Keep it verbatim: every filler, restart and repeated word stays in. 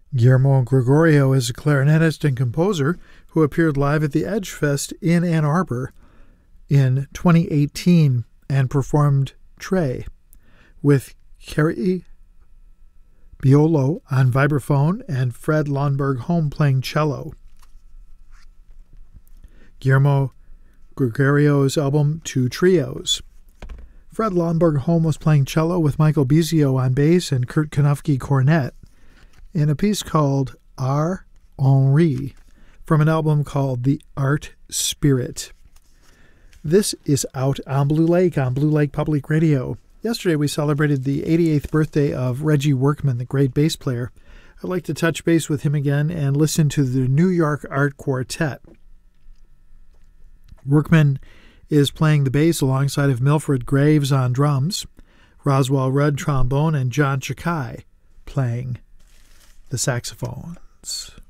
Guillermo Gregorio is a clarinetist and composer who appeared live at the Edge Fest in Ann Arbor in twenty eighteen and performed Trey with Kerry Biolo on vibraphone and Fred Lundberg-Holm playing cello. Guillermo Gregorio's album Two Trios. Fred Lundberg-Holm was playing cello with Michael Bizio on bass and Kurt Konofsky cornet in a piece called Art Henri from an album called The Art Spirit. This is out on Blue Lake on Blue Lake Public Radio. Yesterday we celebrated the eighty-eighth birthday of Reggie Workman, the great bass player. I'd like to touch base with him again and listen to the New York Art Quartet. Workman is playing the bass alongside of Milford Graves on drums, Roswell Rudd trombone, and John Chakai playing the saxophones.